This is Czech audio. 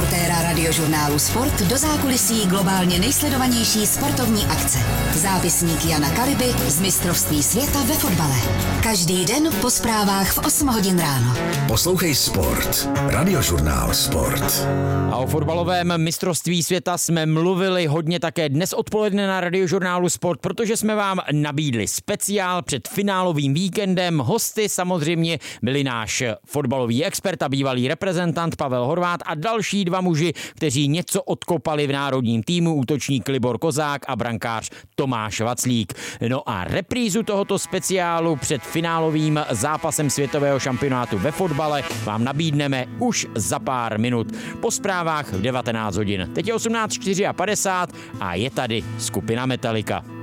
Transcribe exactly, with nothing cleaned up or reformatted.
reportéra radiožurnálu Sport do zákulisí globálně nejsledovanější sportovní akce. Zápisník Jana Kaliby z mistrovství světa ve fotbale. Každý den po zprávách v osm hodin ráno. Poslouchej Sport. Radiožurnál Sport. A o fotbalovém mistrovství světa jsme mluvili hodně také dnes odpoledne na radiožurnálu Sport, protože jsme vám nabídli speciál před finálovým víkendem. Hosty samozřejmě byli náš fotbalový expert a bývalý reprezentant Pavel Horvát a další dva muži, kteří něco odkopali v národním týmu, útočník Libor Kozák a brankář Tomáš Vaclík. No a reprízu tohoto speciálu před finálovým zápasem světového šampionátu ve fotbale vám nabídneme už za pár minut po zprávách v devatenáct hodin. Teď je osmnáct padesát čtyři a je tady skupina Metallica.